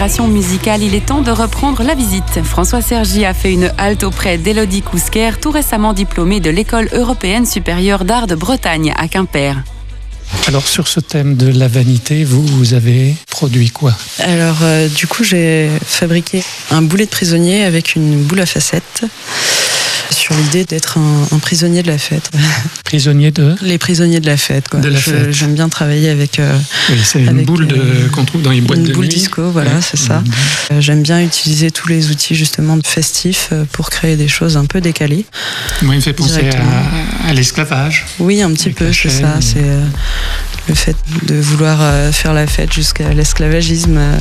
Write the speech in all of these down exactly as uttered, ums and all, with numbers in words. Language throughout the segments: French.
d'inspiration musicale, il est temps de reprendre la visite. François Sergi a fait une halte auprès d'Élodie Cousquer, tout récemment diplômée de l'École européenne supérieure d'art de Bretagne à Quimper. Alors sur ce thème de la vanité, vous, vous avez produit quoi? Alors euh, du coup j'ai fabriqué un boulet de prisonnier avec une boule à facettes sur l'idée d'être un, un prisonnier de la fête. Prisonnier de Les prisonniers de la fête, quoi. De la Je, fête. J'aime bien travailler avec... Euh, oui, c'est une avec, boule de, euh, qu'on trouve dans les boîtes de nuit. Une boule disco, voilà, ouais. C'est ça. Mmh. Euh, j'aime bien utiliser tous les outils justement festifs pour créer des choses un peu décalées. Moi, il me fait penser à, à l'esclavage. Oui, un petit peu, c'est ça. C'est euh, le fait de vouloir euh, faire la fête jusqu'à l'esclavagisme. Euh,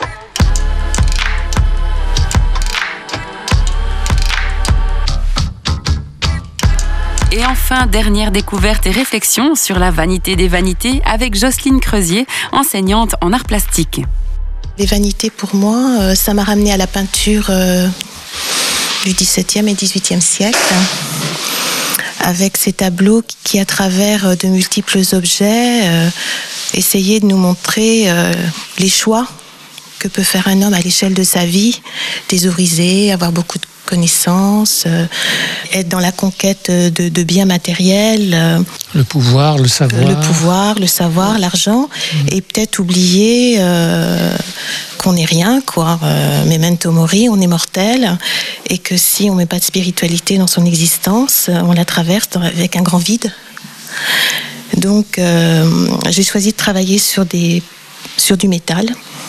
Et enfin, dernière découverte et réflexion sur la vanité des vanités avec Jocelyne Creusier, enseignante en arts plastiques. Les vanités, pour moi, ça m'a ramené à la peinture du dix-septième et dix-huitième siècle, avec ces tableaux qui, à travers de multiples objets, essayaient de nous montrer les choix que peut faire un homme à l'échelle de sa vie, thésauriser, avoir beaucoup de connaissances, euh, être dans la conquête de, de biens matériels. Euh, le pouvoir, le savoir. Le pouvoir, le savoir, l'argent. Mmh. Et peut-être oublier euh, qu'on n'est rien, quoi. Euh, memento mori, on est mortel. Et que si on ne met pas de spiritualité dans son existence, on la traverse avec un grand vide. Donc, euh, j'ai choisi de travailler sur, des, sur du métal,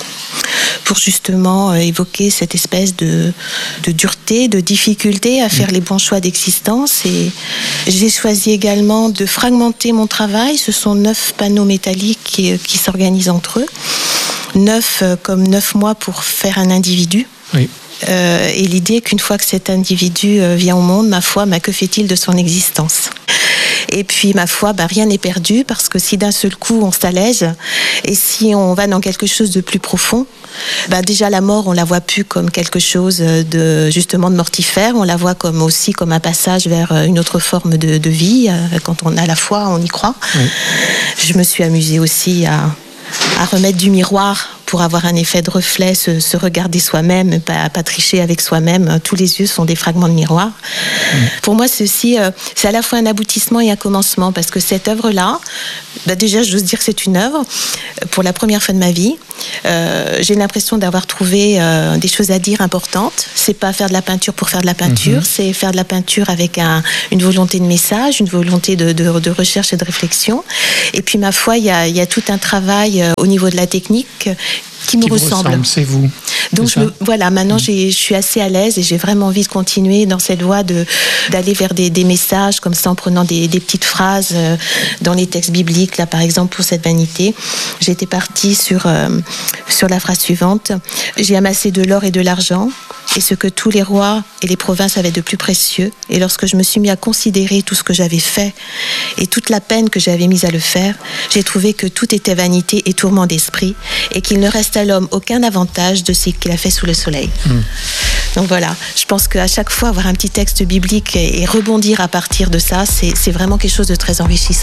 pour justement évoquer cette espèce de, de dureté, de difficulté à faire les bons choix d'existence. Et j'ai choisi également de fragmenter mon travail. Ce sont neuf panneaux métalliques qui, qui s'organisent entre eux. Neuf comme neuf mois pour faire un individu. Oui. Euh, et l'idée qu'une fois que cet individu vient au monde, ma foi, bah, que fait-il de son existence ? Et puis, ma foi, bah, rien n'est perdu, parce que si d'un seul coup on s'allège, et si on va dans quelque chose de plus profond, bah, déjà la mort, on la voit plus comme quelque chose de, justement, de mortifère, on la voit comme aussi comme un passage vers une autre forme de, de vie. Quand on a la foi, on y croit. Oui. Je me suis amusée aussi à, à remettre du miroir pour avoir un effet de reflet, se, se regarder soi-même, pas, pas tricher avec soi-même. Tous les yeux sont des fragments de miroir. Mmh. Pour moi, ceci, euh, c'est à la fois un aboutissement et un commencement, parce que cette œuvre-là, bah déjà, j'ose dire que c'est une œuvre pour la première fois de ma vie. Euh, j'ai l'impression d'avoir trouvé euh, des choses à dire importantes. C'est pas faire de la peinture pour faire de la peinture, mmh. c'est faire de la peinture avec un, une volonté de message, une volonté de, de, de recherche et de réflexion. Et puis, ma foi, il y a, y a tout un travail euh, au niveau de la technique qui me ressemble. ressemble. C'est vous. Donc je me, voilà, maintenant mmh. j'ai, je suis assez à l'aise et j'ai vraiment envie de continuer dans cette voie de, d'aller vers des, des messages comme ça en prenant des, des petites phrases euh, dans les textes bibliques. Là, par exemple, pour cette vanité, j'étais partie sur, euh, sur la phrase suivante. J'ai amassé de l'or et de l'argent et ce que tous les rois et les provinces avaient de plus précieux. Et lorsque je me suis mis à considérer tout ce que j'avais fait et toute la peine que j'avais mise à le faire, j'ai trouvé que tout était vanité et tourment d'esprit et qu'il ne reste à l'homme aucun avantage de ce qu'il a fait sous le soleil. Mmh. Donc voilà, je pense qu'à chaque fois, avoir un petit texte biblique et rebondir à partir de ça, c'est, c'est vraiment quelque chose de très enrichissant.